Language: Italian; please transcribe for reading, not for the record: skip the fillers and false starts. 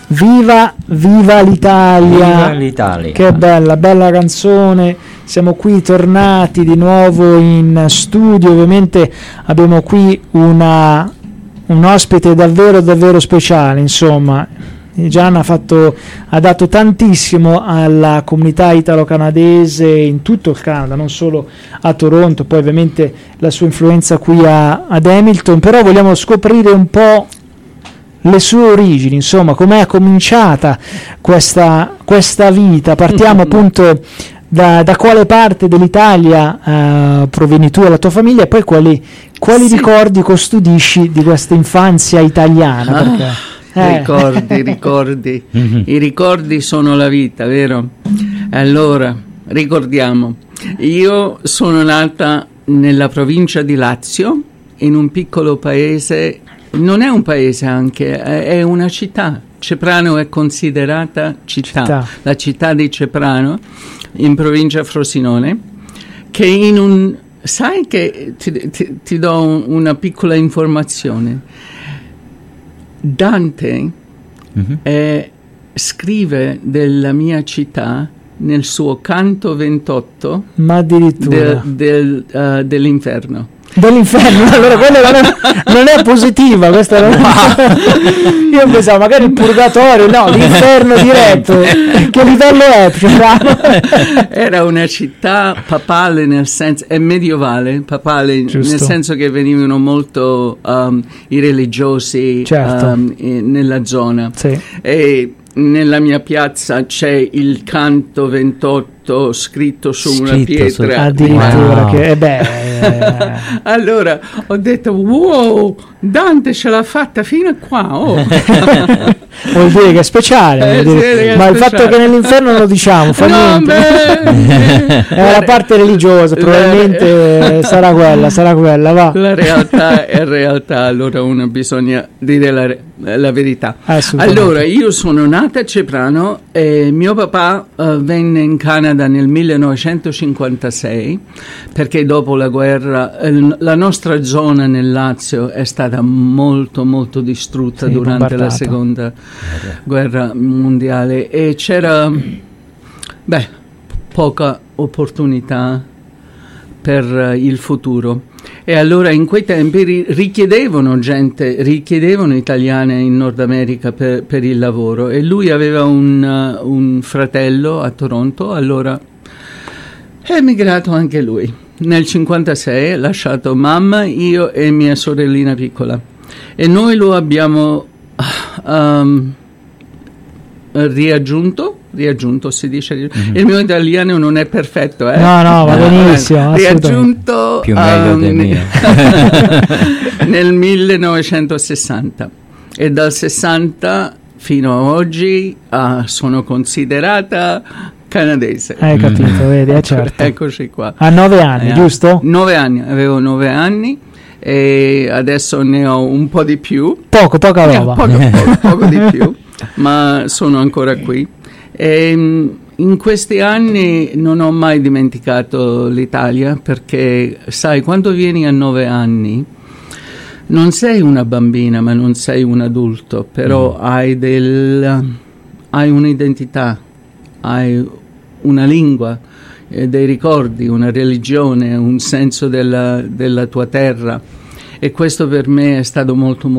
Viva l'Italia! Viva l'Italia! Che bella canzone. Siamo qui tornati di nuovo in studio. Ovviamente abbiamo qui un ospite davvero speciale, insomma. Gianna ha dato tantissimo alla comunità italo-canadese in tutto il Canada, non solo a Toronto, poi ovviamente la sua influenza qui ad Hamilton, però vogliamo scoprire un po' le sue origini, insomma, com'è cominciata questa vita. Partiamo appunto da quale parte dell'Italia provieni tu e la tua famiglia, e poi quali ricordi custodisci di questa infanzia italiana? Ricordi. I ricordi sono la vita, vero? Allora, ricordiamo. Io sono nata nella provincia di Lazio, in un piccolo paese, non è un paese anche, è una città. Ceprano è considerata città. La città di Ceprano, in provincia Frosinone, che sai che ti do una piccola informazione. Dante scrive della mia città nel suo canto 28, ma addirittura dell'inferno. Dell'inferno, allora quella non è positiva, questa io pensavo magari il purgatorio, no, l'inferno diretto. Che livello è? Era una città papale, nel senso, è medievale, papale. Giusto. Nel senso che venivano molto i religiosi, certo, nella zona. Sì. E nella mia piazza c'è il canto 28 scritto su una pietra. Addirittura, wow. Allora ho detto wow, Dante ce l'ha fatta fino a qua. Vuol dire che è speciale, ma il fatto che nell'inferno non lo diciamo, niente. È la parte religiosa, probabilmente sarà quella, va. La realtà è realtà, allora uno bisogna dire la verità. Allora, io sono nata a Ceprano e mio papà venne in Canada nel 1956, perché dopo la guerra la nostra zona nel Lazio è stata molto distrutta durante la seconda guerra mondiale, e c'era poca opportunità per il futuro. E allora in quei tempi richiedevano italiane in Nord America per il lavoro, e lui aveva un fratello a Toronto, allora è emigrato anche lui. Nel 1956 ha lasciato mamma, io e mia sorellina piccola, e noi lo abbiamo riaggiunto si dice. Il mio italiano non è perfetto, no, va benissimo, riaggiunto più meglio del mio. Nel 1960, e dal 60 fino a oggi sono considerata canadese. Hai capito, vedi, certo. Eccoci qua. A 9 anni, giusto? 9 anni, avevo 9 anni e adesso ne ho un po' di più. Poca roba. Poco di più, ma sono ancora qui. E in questi anni non ho mai dimenticato l'Italia, perché sai, quando vieni a 9 anni non sei una bambina, ma non sei un adulto, però hai un'identità, hai una lingua, dei ricordi, una religione, un senso della tua terra, e questo per me è stato molto